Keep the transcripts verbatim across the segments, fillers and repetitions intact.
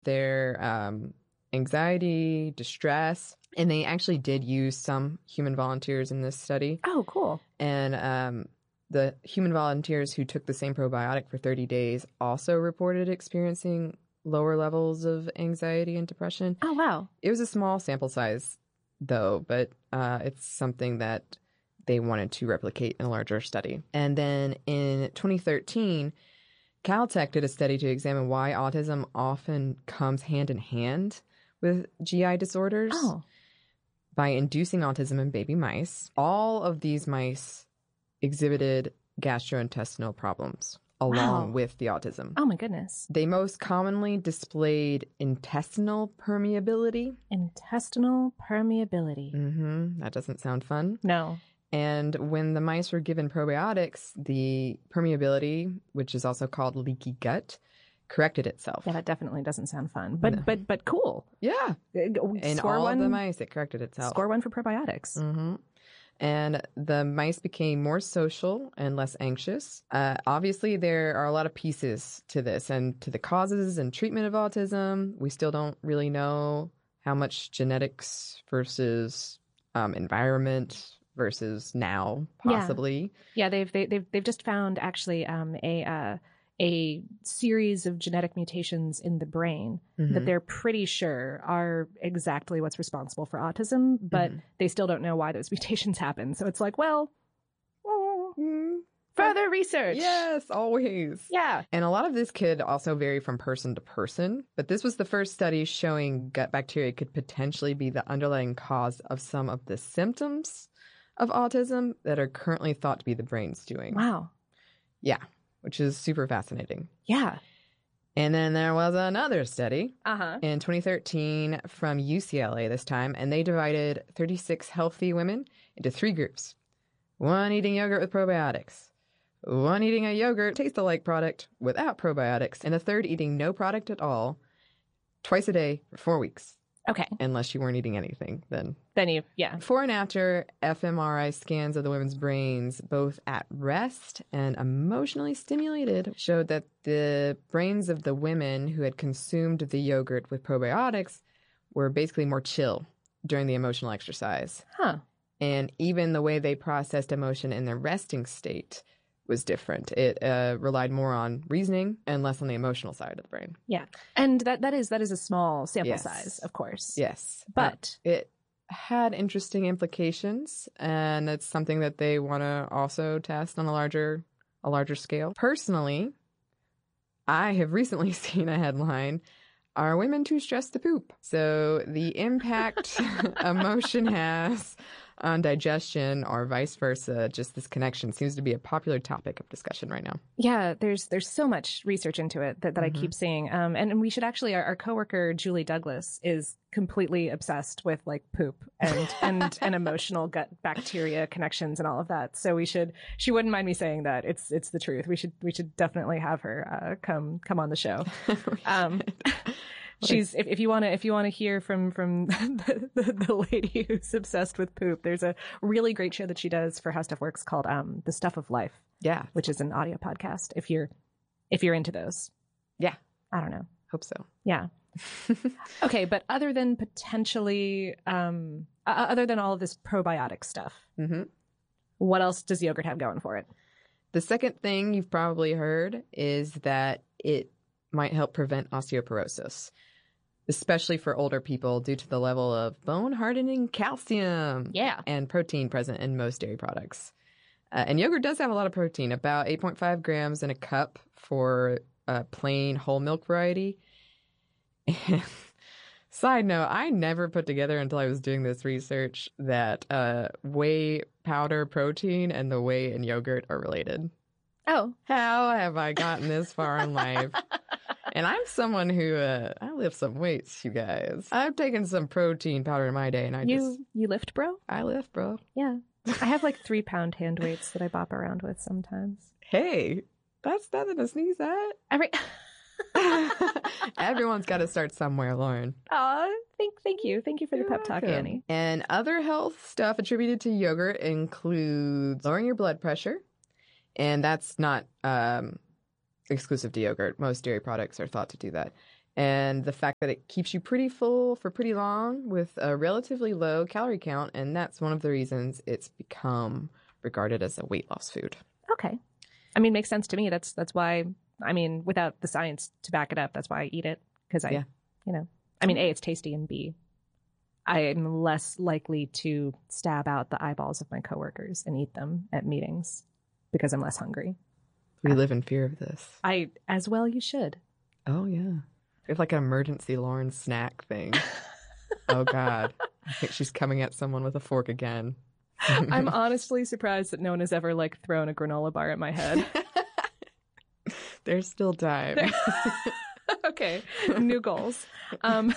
their um, anxiety, distress, and they actually did use some human volunteers in this study. Oh, cool. And um, the human volunteers who took the same probiotic for thirty days also reported experiencing lower levels of anxiety and depression. Oh, wow. It was a small sample size, though, but uh, it's something that they wanted to replicate in a larger study. And then in twenty thirteen, Caltech did a study to examine why autism often comes hand in hand with G I disorders. Oh. By inducing autism in baby mice. All of these mice exhibited gastrointestinal problems along Wow. with the autism. Oh, my goodness. They most commonly displayed intestinal permeability. Intestinal permeability. Mm-hmm. That doesn't sound fun. No. And when the mice were given probiotics, the permeability, which is also called leaky gut, corrected itself. Yeah, that definitely doesn't sound fun. But No. but but cool. Yeah. In Score all one. of the mice, it corrected itself. Score one for probiotics. Mm-hmm. And the mice became more social and less anxious. Uh, obviously, there are a lot of pieces to this and to the causes and treatment of autism. We still don't really know how much genetics versus um, environment versus now, possibly. Yeah, they've they, they've they've just found actually um, a uh, a series of genetic mutations in the brain Mm-hmm. that they're pretty sure are exactly what's responsible for autism, but Mhm. they still don't know why those mutations happen. So it's like, well, mm, Mm, further research. yes, always. Yeah. And a lot of this could also vary from person to person, but this was the first study showing gut bacteria could potentially be the underlying cause of some of the symptoms of autism that are currently thought to be the brain's doing. Wow. Yeah, which is super fascinating. Yeah. And then there was another study Uh-huh. in twenty thirteen from U C L A this time, and they divided thirty-six healthy women into three groups. One eating yogurt with probiotics, one eating a yogurt taste-alike product without probiotics, and a third eating no product at all twice a day for four weeks, Okay. unless you weren't eating anything then. Then you, yeah. Before and after F M R I scans of the women's brains, both at rest and emotionally stimulated, showed that the brains of the women who had consumed the yogurt with probiotics were basically more chill during the emotional exercise. Huh. And even the way they processed emotion in their resting state was different. It uh, relied more on reasoning and less on the emotional side of the brain. Yeah. And that that is that is a small sample Yes. size, of course. Yes. But Uh, it had interesting implications, and it's something that they want to also test on a larger a larger scale. Personally, I have recently seen a headline, "Are women too stressed to poop?" So the impact emotion has on digestion or vice versa, just this connection seems to be a popular topic of discussion right now. yeah, there's there's so much research into it that, that Mhm. I keep seeing. Um, and, and we should actually, our, our coworker Julie Douglas is completely obsessed with like poop and and and emotional gut bacteria connections and all of that. So we should, she wouldn't mind me saying that. It's it's the truth. We should we should definitely have her uh, come come on the show. Um, She's if, if you want to if you want to hear from from the, the, the lady who's obsessed with poop, there's a really great show that she does for How Stuff Works called um The Stuff of Life, Yeah, which is an audio podcast. If you're if you're into those, yeah, I don't know, hope so. yeah. Okay, but other than potentially um uh, other than all of this probiotic stuff, hmm what else does yogurt have going for it? The second thing you've probably heard is that it might help prevent osteoporosis, especially for older people due to the level of bone hardening calcium Yeah. and protein present in most dairy products. Uh, and yogurt does have a lot of protein, about eight point five grams in a cup for a plain whole milk variety. And side note, I never put together until I was doing this research that uh, whey powder protein and the whey in yogurt are related. Oh, How have I gotten this far in life? And I'm someone who, uh, I lift some weights, you guys. I've taken some protein powder in my day, and I you just, you lift, bro? I lift, bro. Yeah. I have like three pound hand weights that I bop around with sometimes. Hey, that's nothing to sneeze at. Every Everyone's got to start somewhere, Lauren. Aw, thank thank you. Thank you for the You're pep talk, welcome. Annie. And other health stuff attributed to yogurt includes lowering your blood pressure. And that's not um, exclusive to yogurt. Most dairy products are thought to do that. And the fact that it keeps you pretty full for pretty long with a relatively low calorie count. And that's one of the reasons it's become regarded as a weight loss food. Okay. I mean, makes sense to me. That's that's why, I mean, without the science to back it up, that's why I eat it. Because I, Yeah. you know, I mean, A, it's tasty, and B, I am less likely to stab out the eyeballs of my coworkers and eat them at meetings because I'm less hungry. We live in fear of this. I, as well, you should. Oh, yeah. We have like an emergency Lauren snack thing. Oh, God. I think she's coming at someone with a fork again. I'm honestly surprised that no one has ever like thrown a granola bar at my head. There's still time. Okay. New goals. Um,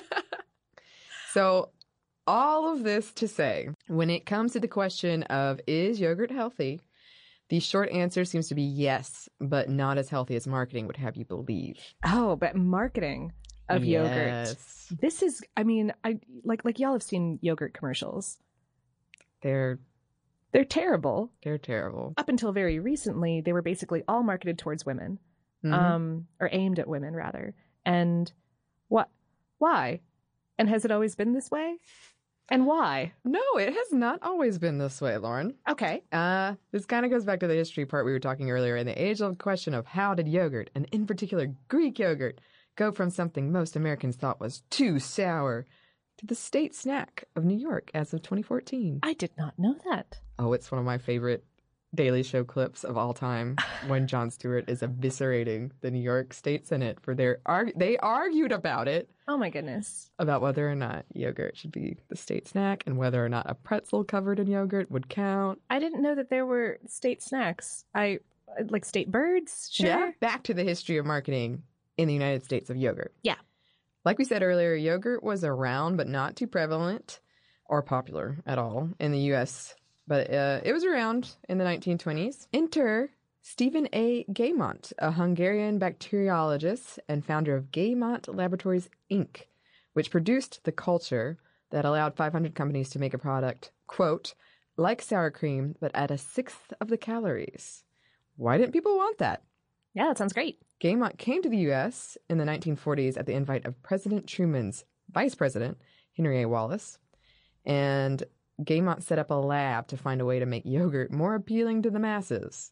So all of this to say, when it comes to the question of is yogurt healthy, the short answer seems to be yes, but not as healthy as marketing would have you believe. oh, but marketing of yogurt. Yes. This is, I mean, I like like y'all have seen yogurt commercials. They're They're terrible. they're terrible. Up until very recently, they were basically all marketed towards women, Mhm. um, or aimed at women rather. And what? Why? And has it always been this way? And why? No, it has not always been this way, Lauren. Okay. Uh, this kind of goes back to the history part we were talking earlier in the age-old question of how did yogurt, and in particular Greek yogurt, go from something most Americans thought was too sour to the state snack of New York as of twenty fourteen. I did not know that. Oh, it's one of my favorite Daily Show clips of all time when Jon Stewart is eviscerating the New York State Senate for their arg- they argued about it, Oh my goodness. about whether or not yogurt should be the state snack and whether or not a pretzel covered in yogurt would count. I didn't know that there were state snacks. I like state birds. Sure. Yeah, back to the history of marketing in the United States of yogurt. Yeah. Like we said earlier, yogurt was around but not too prevalent or popular at all in the U S, but uh, it was around in the nineteen twenties. Enter Stephen A. Gaymont, a Hungarian bacteriologist and founder of Gaymont Laboratories, Incorporated, which produced the culture that allowed five hundred companies to make a product, quote, like sour cream, but at a sixth of the calories. Why didn't people want that? Yeah, that sounds great. Gaymont came to the U S in the nineteen forties at the invite of President Truman's vice president, Henry A. Wallace, and Gaymont set up a lab to find a way to make yogurt more appealing to the masses.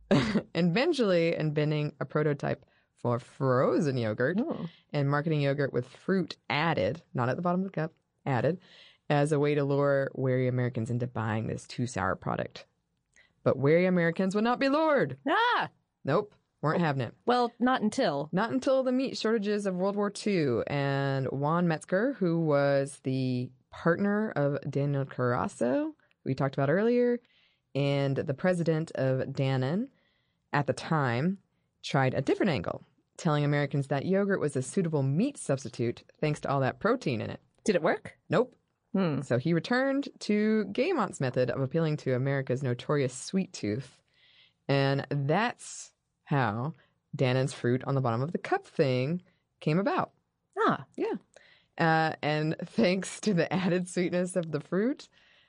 Eventually inventing a prototype for frozen yogurt Oh. and marketing yogurt with fruit added, not at the bottom of the cup, added, as a way to lure wary Americans into buying this too sour product. But wary Americans would not be lured. Ah! Nope, weren't having it. Well, not until. Not until the meat shortages of World War Two, and Juan Metzger, who was the partner of Daniel Carasso, we talked about earlier, and the president of Dannon at the time, tried a different angle, telling Americans that yogurt was a suitable meat substitute thanks to all that protein in it. Did it work? Nope. Hmm. So he returned to Gaymont's method of appealing to America's notorious sweet tooth, and that's how Dannon's fruit on the bottom of the cup thing came about. Ah. Yeah. Uh, and thanks to the added sweetness of the fruit,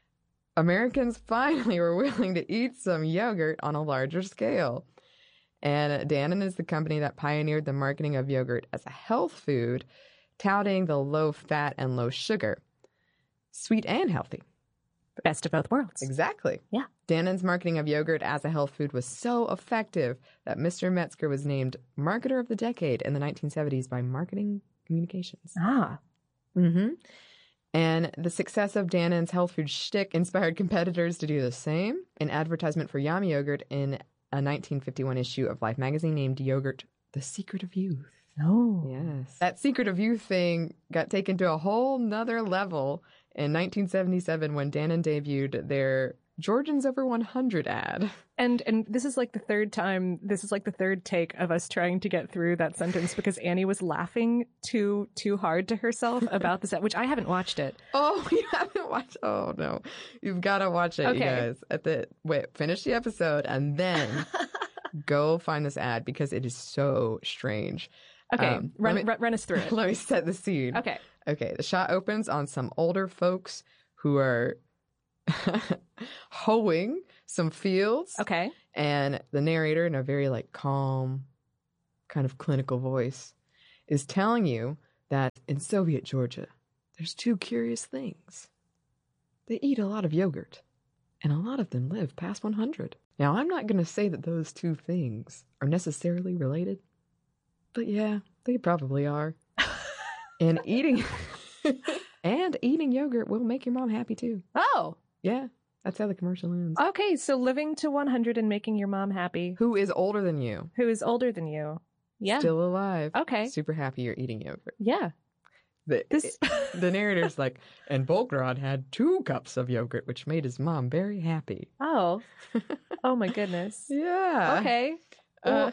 Americans finally were willing to eat some yogurt on a larger scale. And Dannon is the company that pioneered the marketing of yogurt as a health food, touting the low fat and low sugar. Sweet and healthy. Best of both worlds. Exactly. Yeah. Dannon's marketing of yogurt as a health food was so effective that Mister Metzger was named Marketer of the Decade in the nineteen seventies by Marketing Communications. Ah. Mm-hmm. And the success of Dannon's health food shtick inspired competitors to do the same. An advertisement for Yummy yogurt in a nineteen fifty-one issue of Life magazine named Yogurt the Secret of Youth. Oh. Yes. That Secret of Youth thing got taken to a whole nother level in nineteen seventy-seven when Dannon debuted their Georgians Over one hundred ad. And and this is like the third time, this is like the third take of us trying to get through that sentence because Annie was laughing too too hard to herself about this, which I haven't watched it. Oh, you haven't watched? Oh, no. You've got to watch it, Okay. you guys. At the Wait, finish the episode and then go find this ad because it is so strange. Okay, Um, run, let me- run run us through it. Let me set the scene. Okay. Okay, the shot opens on some older folks who are hoeing some fields. Okay. And the narrator, in a very like calm, kind of clinical voice, is telling you that in Soviet Georgia, there's two curious things. They eat a lot of yogurt, and a lot of them live past one hundred. Now, I'm not going to say that those two things are necessarily related, but yeah, they probably are. And eating and eating yogurt will make your mom happy too. Oh, yeah, that's how the commercial ends. Okay, so living to one hundred and making your mom happy. Who is older than you? Who is older than you? Yeah. Still alive. Okay. Super happy you're eating yogurt. Yeah. The, This... the narrator's like, and Volkrad had two cups of yogurt, which made his mom very happy. Oh. Oh my goodness. Yeah. Okay. Uh,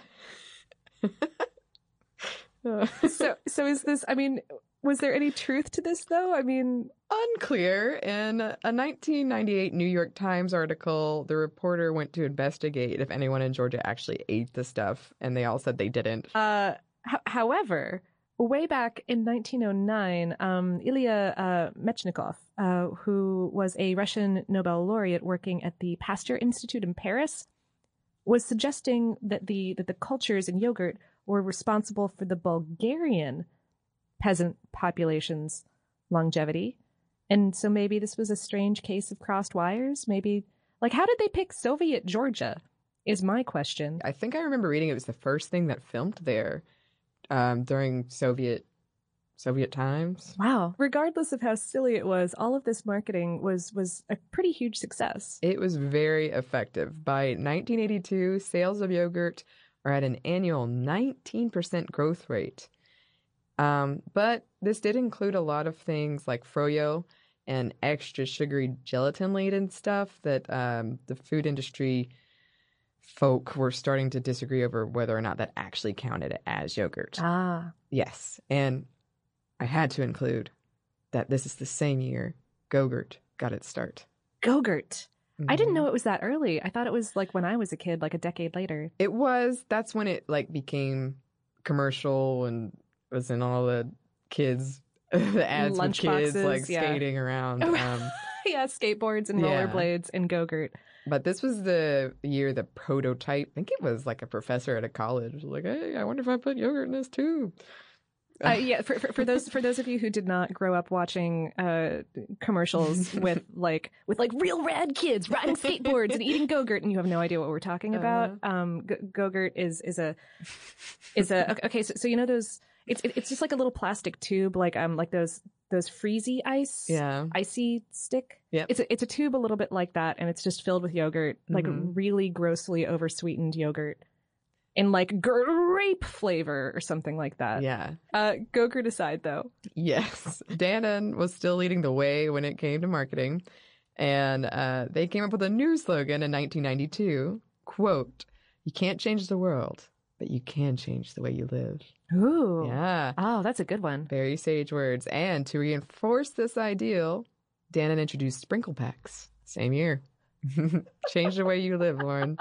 well, so so is this, I mean, was there any truth to this though? I mean, unclear. In a nineteen ninety-eight New York Times article, the reporter went to investigate if anyone in Georgia actually ate the stuff, and they all said they didn't. Uh, h- however, way back in nineteen oh nine, um, Ilya uh, Mechnikov, uh, who was a Russian Nobel laureate working at the Pasteur Institute in Paris, was suggesting that the that the cultures in yogurt were responsible for the Bulgarian peasant population's longevity. And so maybe this was a strange case of crossed wires. Maybe, like, how did they pick Soviet Georgia is my question. I think I remember reading it was the first thing that filmed there um, during Soviet Soviet times. Wow. Regardless of how silly it was, all of this marketing was was a pretty huge success. It was very effective. By nineteen eighty-two, sales of yogurt are at an annual nineteen percent growth rate. Um, but this did include a lot of things like froyo and extra sugary gelatin-laden stuff that um, the food industry folk were starting to disagree over whether or not that actually counted as yogurt. Ah. Yes, and I had to include that this is the same year Go-Gurt got its start. Go-Gurt. Mm-hmm. I didn't know it was that early. I thought it was like when I was a kid, like a decade later. It was. That's when it like became commercial and was in all the kids, the ads Lunch with kids boxes, like yeah. skating around. Um, Yeah, skateboards and Yeah. rollerblades and Go-Gurt. but this was the year the prototype, I think it was like a professor at a college was like, hey, I wonder if I put yogurt in this too. Uh, yeah, for, for for those for those of you who did not grow up watching uh, commercials with like with like real rad kids riding skateboards and eating Go-Gurt, and you have no idea what we're talking about. Uh-huh. Um, Go- Go-Gurt is is a is a okay. So, so you know those. It's it's just like a little plastic tube, like um like those those freezy ice, Yeah. icy stick. Yep. It's a, it's a tube a little bit like that, and it's just filled with yogurt, like Mhm. really grossly oversweetened yogurt, in like grape flavor or something like that. Yeah. Uh, Go-Gurt aside, though. Yes. Dannon was still leading the way when it came to marketing. And uh, they came up with a new slogan in nineteen ninety-two, quote, "You can't change the world, but you can change the way you live." Ooh. Yeah. Oh, that's a good one. Very sage words. And to reinforce this ideal, Dannon introduced sprinkle packs. Same year. Change the way you live, Lauren.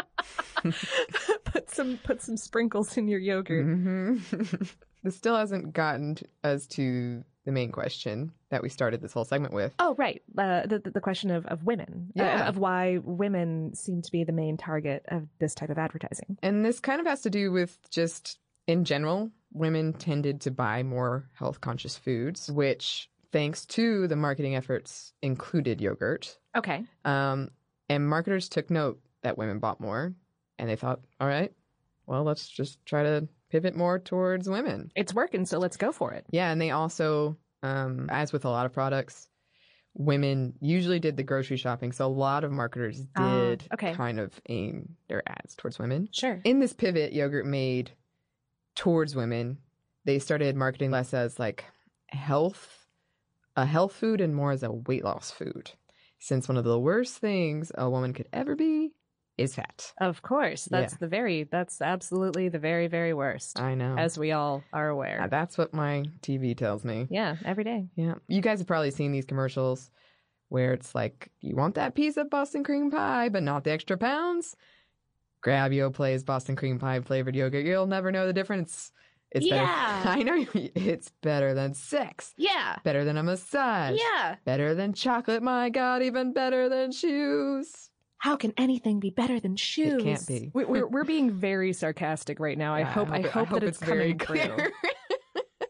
put some put some sprinkles in your yogurt. Mm-hmm. This still hasn't gotten to, us to the main question that we started this whole segment with. Oh, right. Uh, the, the the question of, of women. Yeah. Uh, of why women seem to be the main target of this type of advertising. And this kind of has to do with just, in general, women tended to buy more health-conscious foods, which, thanks to the marketing efforts, included yogurt. Okay. Um, and marketers took note that women bought more, and they thought, all right, well, let's just try to pivot more towards women. It's working, so let's go for it. Yeah, and they also, um, as with a lot of products, women usually did the grocery shopping, so a lot of marketers Ah, did okay. kind of aim their ads towards women. Sure. In this pivot yogurt made towards women, they started marketing less as like health, a health food, and more as a weight loss food. Since one of the worst things a woman could ever be is fat. Of course. That's Yeah. the very, that's absolutely the very, very worst, I know. as we all are aware. Uh, That's what my T V tells me. Yeah, every day. Yeah. You guys have probably seen these commercials where it's like, you want that piece of Boston cream pie, but not the extra pounds? Grab Yoplait Boston cream pie flavored yogurt. You'll never know the difference. It's Yeah. better. I know. It's better than sex. Yeah. Better than a massage. Yeah. Better than chocolate. My God, even better than shoes. How can anything be better than shoes? It can't be. We- We're, we're being very sarcastic right now. I Yeah, hope I it- hope, that it's it's very coming through. clear.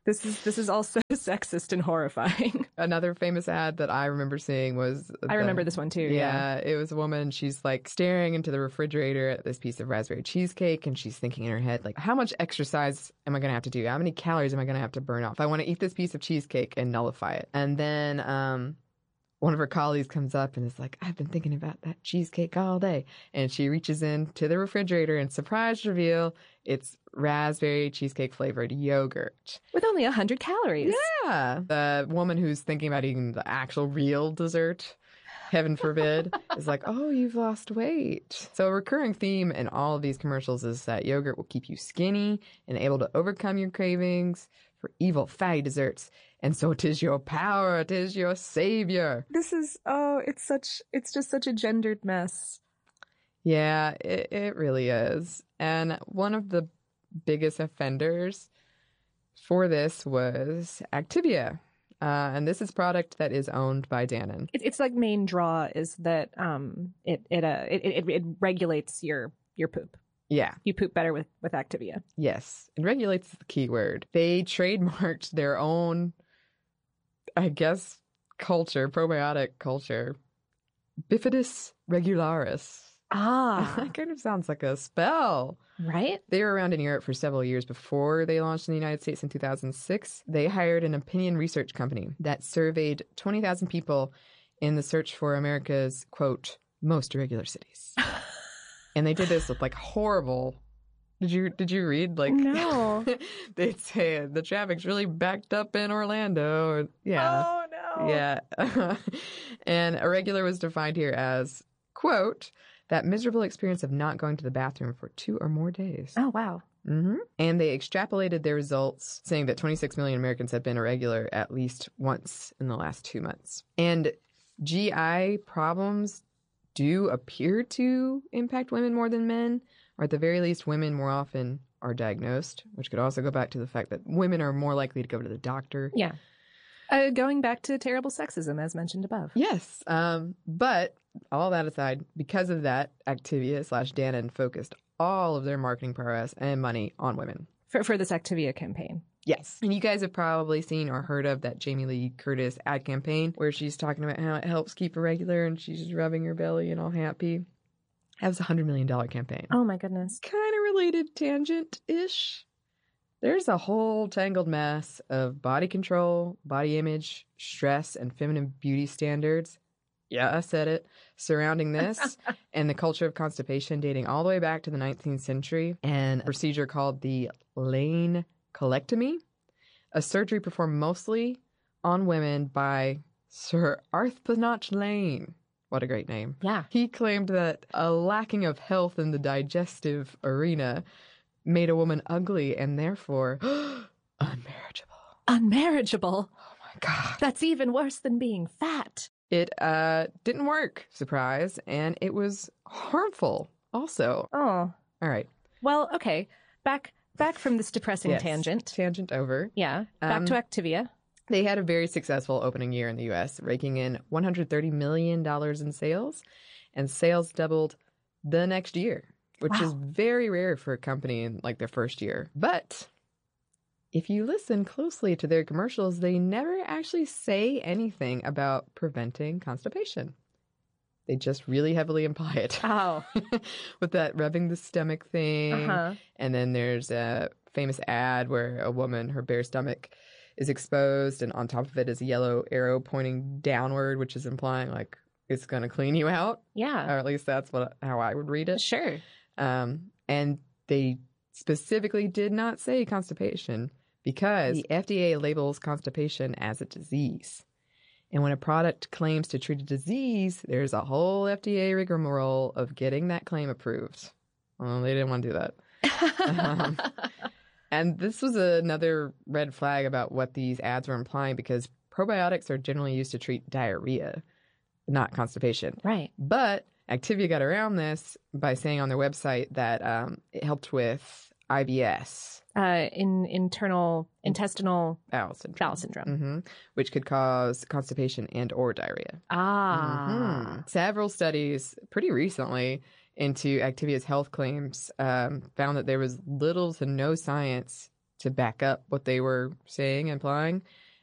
This is this is also sexist and horrifying. Another famous ad that I remember seeing was... I the, remember this one too, yeah. Yeah, it was a woman. She's like staring into the refrigerator at this piece of raspberry cheesecake, and she's thinking in her head, like, how much exercise am I going to have to do? How many calories am I going to have to burn off if I want to eat this piece of cheesecake and nullify it? And then um, one of her colleagues comes up and is like, I've been thinking about that cheesecake all day. And she reaches into the refrigerator and surprise reveal, it's raspberry cheesecake flavored yogurt. With only one hundred calories. Yeah. The woman who's thinking about eating the actual real dessert, heaven forbid, is like, oh, you've lost weight. So a recurring theme in all of these commercials is that yogurt will keep you skinny and able to overcome your cravings for evil fatty desserts. And so 'tis your power, 'tis your savior. This is, oh, it's such, it's just such a gendered mess. Yeah, it, it really is. And one of the biggest offenders for this was Activia. Uh, and this is product that is owned by Dannon. It, it's like main draw is that um, it it, uh, it it it regulates your your poop. Yeah. You poop better with, with Activia. Yes. It regulates the key word. They trademarked their own, I guess, culture, probiotic culture. Bifidus regularis. Ah. That kind of sounds like a spell. Right? They were around in Europe for several years before they launched in the United States in two thousand six. They hired an opinion research company that surveyed twenty thousand people in the search for America's, quote, most irregular cities. And they did this with like horrible... Did you did you read? Like, no. They'd say the traffic's really backed up in Orlando. Or, yeah. Oh, no. Yeah. And irregular was defined here as, quote, that miserable experience of not going to the bathroom for two or more days. Oh, wow. Mm-hmm. And they extrapolated their results, saying that twenty-six million Americans had been irregular at least once in the last two months. And G I problems do appear to impact women more than men, or at the very least, women more often are diagnosed, which could also go back to the fact that women are more likely to go to the doctor. Yeah. Uh, going back to terrible sexism, as mentioned above. Yes. Um, but all that aside, because of that, Activia slash Dannon focused all of their marketing prowess and money on women. For, for this Activia campaign. Yes. And you guys have probably seen or heard of that Jamie Lee Curtis ad campaign where she's talking about how it helps keep her regular and she's just rubbing her belly and all happy. That was a one hundred million dollars campaign. Oh, my goodness. Kind of related tangent-ish. There's a whole tangled mess of body control, body image, stress, and feminine beauty standards. Yeah, I said it. Surrounding this and the culture of constipation dating all the way back to the nineteenth century, and a procedure called the Lane colectomy, a surgery performed mostly on women by Sir Arthur Lane. What a great name. Yeah. He claimed that a lacking of health in the digestive arena made a woman ugly and therefore unmarriageable. Unmarriageable? Oh my God. That's even worse than being fat. It uh, didn't work, surprise, and it was harmful also. Oh. All right. Well, okay. Back back from this depressing Yes. tangent. Tangent over. Yeah. Back Um, to Activia. They had a very successful opening year in the U S, raking in one hundred thirty million dollars in sales, and sales doubled the next year, which Wow. is very rare for a company in like their first year. But if you listen closely to their commercials, they never actually say anything about preventing constipation. They just really heavily imply it. Oh. With that rubbing the stomach thing. Uh-huh. And then there's a famous ad where a woman, her bare stomach is exposed, and on top of it is a yellow arrow pointing downward, which is implying like it's going to clean you out. Yeah. Or at least that's what how I would read it. Sure. Um, and they specifically did not say constipation because the F D A labels constipation as a disease. And when a product claims to treat a disease, there's a whole F D A rigmarole of getting that claim approved. Well, they didn't want to do that. um, and this was another red flag about what these ads were implying, because probiotics are generally used to treat diarrhea, not constipation. Right. But Activia got around this by saying on their website that um, it helped with I B S. Uh, in internal intestinal Bowel syndrome. bowel syndrome. hmm Which could cause constipation and or diarrhea. Ah. Mhm. Several studies pretty recently into Activia's health claims um, found that there was little to no science to back up what they were saying, implying.